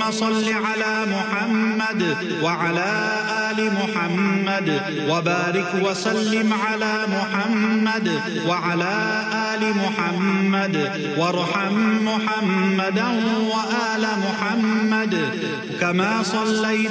صل على محمد وعلى آل محمد وبارك وسلم على محمد وعلى آل محمد وارحم محمدا وآل محمد كما صليت